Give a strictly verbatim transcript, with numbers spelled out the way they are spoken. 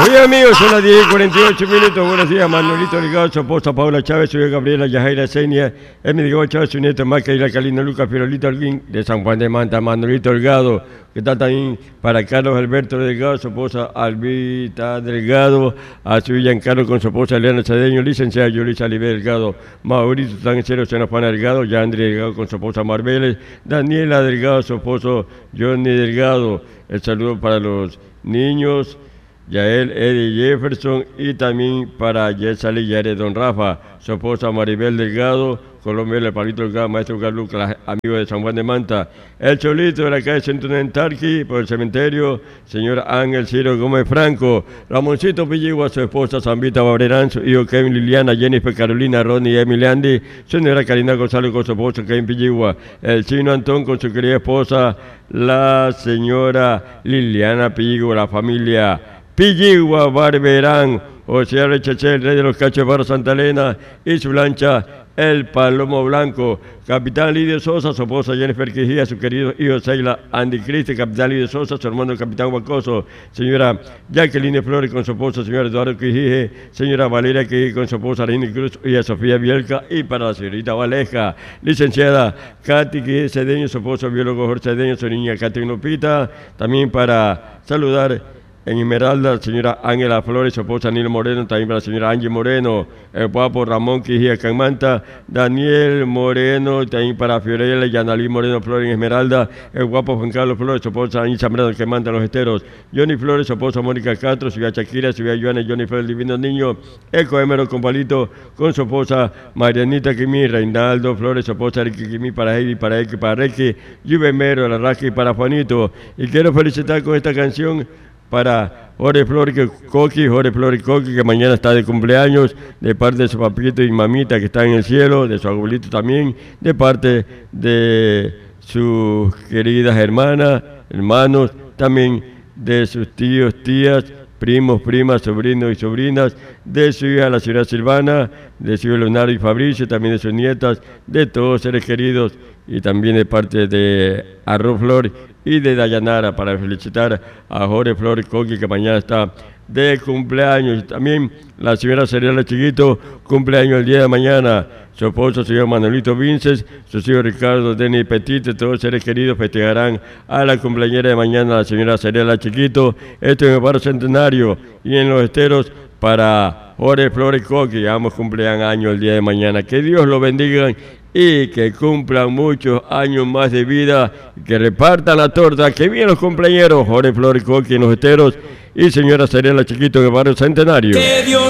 Oye amigos, son las diez y cuarenta y ocho minutos. Buenos días, Manuelito Delgado, su esposa Paula Chávez, su hija Gabriela Yajaira Senia, Emilio Chávez, su nieto Maca y la Calina Lucas, Pirolito Alguín de San Juan de Manta, Manuelito Delgado, que está también para Carlos Alberto Delgado, su esposa Albita Delgado, a su Giancarlo con su esposa Eliana Cedeño, licenciada Yulisa Olive Delgado, Mauricio Tancero, Senofana Delgado, Yandri Delgado con su esposa Marbeles, Daniela Delgado, su esposo Johnny Delgado. El saludo para los niños Yael, Eddie Jefferson, y también para Yesali Yare Don Rafa, su esposa Maribel Delgado, Colombia, el Palito Delgado, Maestro Carlos, amigo de San Juan de Manta, el Cholito de la calle Centro en Tarqui, por el cementerio, señor Ángel Ciro Gómez Franco, Ramoncito Pilligua, su esposa Zambita Babrerán, su hijo Kevin Liliana, Jennifer Carolina, Ronnie Emily Andy, señora Karina González con su esposo Kevin Pilligua, el chino Antón con su querida esposa, la señora Liliana Pilligua, la familia Pilligua Barberán, José Recheche, el rey de los cachos Barro Santa Elena, y su lancha El Palomo Blanco, Capitán Lidio Sosa, su esposa Jennifer Quijía, su querido hijo Seila Andy Cristi, Capitán Lidio Sosa, su hermano el Capitán Huacoso, señora Jacqueline Flores con su esposo, señor Eduardo Quijije, señora Valeria Quijije con su esposa Rini Cruz y a Sofía Bielca, y para la señorita Valeja, licenciada Katy Quijije Cedeño, su esposo biólogo Jorge Cedeño, su niña Katy Lupita, también para saludar en Esmeralda, señora Ángela Flores, su esposa Nilo Moreno, también para la señora Angie Moreno, el guapo Ramón Quijía Canmanta, Daniel Moreno, también para Fiorella y Yanalí Moreno Flores en Esmeralda, el guapo Juan Carlos Flores, su esposa Angie Zambrano que manda los esteros, Johnny Flores, su esposa Mónica Castro, su hija Shakira, su hija Joana, Johnny Flores, el divino niño, Eco Emero con Palito, con su esposa Marianita Quimí, Reinaldo Flores, su esposa Ricky Quimí, para Heidi, para Eki, para Reiki, Juve Mero, la Raji, para Juanito, y quiero felicitar con esta canción para Jorge Flores Coqui, Jorge Flores Coqui, que mañana está de cumpleaños, de parte de su papito y mamita que está en el cielo, de su abuelito también, de parte de sus queridas hermanas, hermanos, también de sus tíos, tías, primos, primas, sobrinos y sobrinas, de su hija la señora Silvana, de su hijo Leonardo y Fabricio, también de sus nietas, de todos seres queridos, y también de parte de Arroz Flor y de Dayanara, para felicitar a Jorge Flores Coqui, que mañana está de cumpleaños. Y también la señora Cereala Chiquito, cumpleaños el día de mañana. Su esposo, señor Manuelito Vinces, sus hijos Ricardo, Denis Petit, todos seres queridos festejarán a la cumpleañera de mañana, la señora Cereala Chiquito. Esto en el barrio Centenario y en los esteros para Jorge Flores Coqui. Ambos cumpleaños años el día de mañana. Que Dios los bendiga y que cumplan muchos años más de vida, que repartan la torta, que bien los cumpleañeros, Jorge Flores Coqui en los esteros y señora Cereala Chiquito en el barrio Centenario. Que Dios